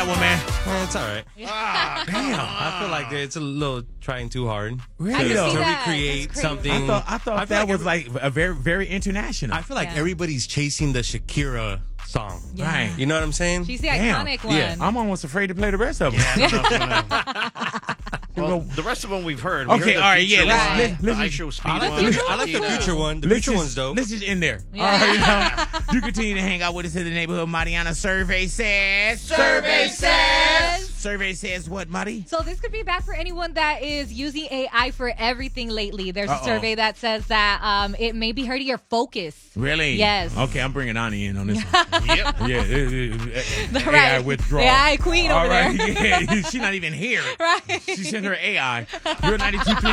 that one, man. It's all right. Damn. I feel like it's a little trying too hard Really? to though? recreate That's crazy. something. I thought that was like a very, very international. I feel like Yeah. everybody's chasing the Shakira song. Yeah. Right. You know what I'm saying? She's the Damn. iconic one. Yeah. I'm almost afraid to play the rest of them. Yeah, I don't know if well, the rest of them we've heard. We Okay, heard the all right, Future yeah, one, let's- the let's- I Show Speed I like one. the future one. The future one's dope. Let's just end there. Yeah. All right, you continue to hang out with us in the neighborhood. Mariana Survey says. Survey says what, Mari? So this could be bad for anyone that is using AI for everything lately. There's Uh-oh. a survey that says that it may be hurting your focus. Really? Yes. Okay, I'm bringing Ani in on this one. Yep. Yeah, AI Right. withdrawal. The AI queen All over right, there. yeah, she's not even here. Right. She sent her AI. You're 92.3